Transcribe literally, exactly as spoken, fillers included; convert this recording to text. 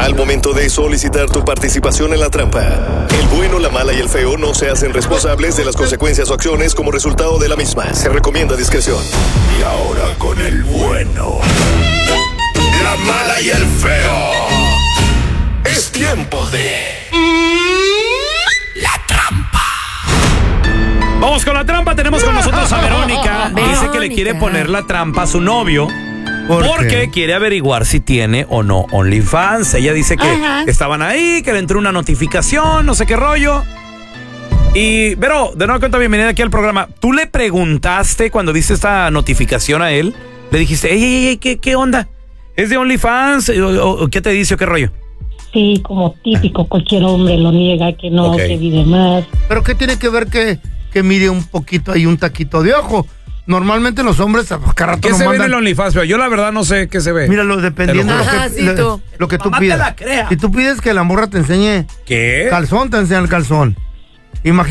Al momento de solicitar tu participación en la trampa, el bueno, la mala y el feo no se hacen responsables de las consecuencias o acciones como resultado de la misma. Se recomienda discreción. Y ahora con el bueno, la mala y el feo. Es tiempo de la trampa. Vamos con la trampa. Tenemos con nosotros a Verónica. Dice que le quiere poner la trampa a su novio ¿Por porque qué? quiere averiguar si tiene o no OnlyFans. Ella dice que Ajá. estaban ahí, que le entró una notificación, no sé qué rollo. Y, Vero, de nuevo cuenta, bienvenida aquí al programa. ¿Tú le preguntaste cuando viste esta notificación a él? Le dijiste, ey, ey, ey, ¿qué, qué onda? ¿Es de OnlyFans? ¿O, o qué te dice o qué rollo? Sí, como típico, cualquier hombre lo niega, que no, okay. que vive más. ¿Pero qué tiene que ver que, que mire un poquito ahí un taquito de ojo? Normalmente los hombres cada rato ¿Qué nos se mandan... ve en el OnlyFans? Yo la verdad no sé qué se ve. Míralo, dependiendo de lo que, Ajá, sí, lo, tú. lo que tú Mamá pidas. te la crea. Si tú pides que la morra te enseñe ¿Qué? calzón, te enseña el calzón. Imagínate.